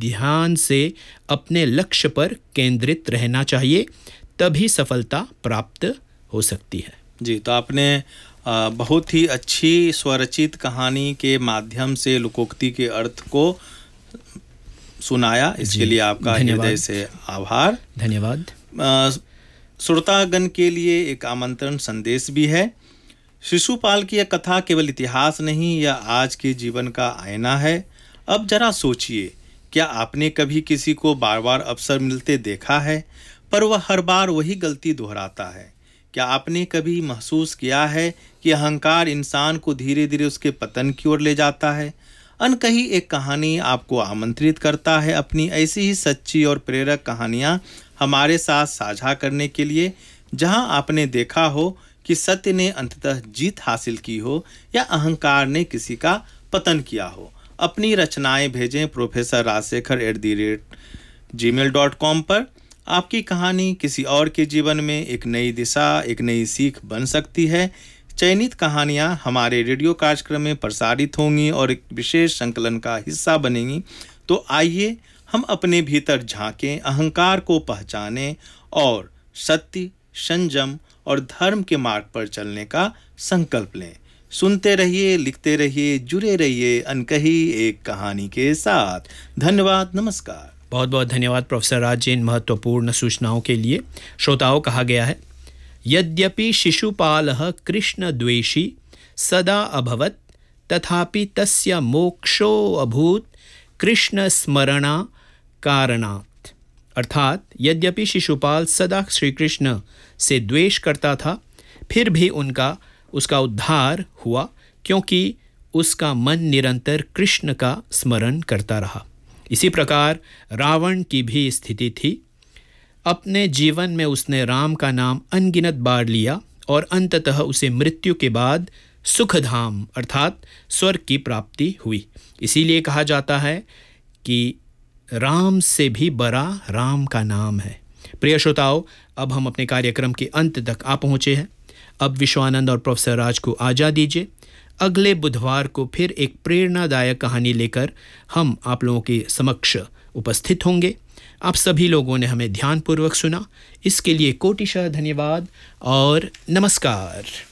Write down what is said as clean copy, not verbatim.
ध्यान से अपने लक्ष्य पर केंद्रित रहना चाहिए, तभी सफलता प्राप्त हो सकती है। जी, तो आपने बहुत ही अच्छी स्वरचित कहानी के माध्यम से लोकोक्ति के अर्थ को सुनाया। इसके लिए आपका हृदय से आभार। धन्यवाद। श्रोतागण के लिए एक आमंत्रण संदेश भी है। शिशुपाल की यह कथा केवल इतिहास नहीं, यह आज के जीवन का आईना है। अब जरा सोचिए, क्या आपने कभी किसी को बार बार अवसर मिलते देखा है, पर वह हर बार वही गलती दोहराता है? क्या आपने कभी महसूस किया है कि अहंकार इंसान को धीरे धीरे उसके पतन की ओर ले जाता है? अनकही एक कहानी आपको आमंत्रित करता है अपनी ऐसी ही सच्ची और प्रेरक कहानियाँ हमारे साथ साझा करने के लिए, जहां आपने देखा हो कि सत्य ने अंततः जीत हासिल की हो या अहंकार ने किसी का पतन किया हो। अपनी रचनाएं भेजें professor.rajasekhar@gmail.com पर। आपकी कहानी किसी और के जीवन में एक नई दिशा, एक नई सीख बन सकती है। चयनित कहानियां हमारे रेडियो कार्यक्रम में प्रसारित होंगी और एक विशेष संकलन का हिस्सा बनेंगी। तो आइए हम अपने भीतर झांकें, अहंकार को पहचानें और सत्य, संयम और धर्म के मार्ग पर चलने का संकल्प लें। सुनते रहिए, लिखते रहिए, जुड़े रहिए अनकही एक कहानी के साथ। धन्यवाद, नमस्कार। बहुत बहुत धन्यवाद प्रोफेसर राज जी इन महत्वपूर्ण सूचनाओं के लिए। श्रोताओं, कहा गया है, यद्यपि शिशुपालः कृष्णद्वेषी सदा अभवत्, तथापि तस्य मोक्षो अभूत कृष्ण स्मरणा कारणात्। अर्थात यद्यपि शिशुपाल सदा श्री कृष्ण से द्वेष करता था, फिर भी उसका उद्धार हुआ, क्योंकि उसका मन निरंतर कृष्ण का स्मरण करता रहा। इसी प्रकार रावण की भी स्थिति थी। अपने जीवन में उसने राम का नाम अनगिनत बार लिया और अंततः उसे मृत्यु के बाद सुखधाम अर्थात स्वर्ग की प्राप्ति हुई। इसीलिए कहा जाता है कि राम से भी बड़ा राम का नाम है। प्रिय श्रोताओं, अब हम अपने कार्यक्रम के अंत तक आ पहुँचे हैं। अब विश्वानंद और प्रोफेसर राज को आज्ञा दीजिए। अगले बुधवार को फिर एक प्रेरणादायक कहानी लेकर हम आप लोगों के समक्ष उपस्थित होंगे। आप सभी लोगों ने हमें ध्यानपूर्वक सुना, इसके लिए कोटिशः धन्यवाद और नमस्कार।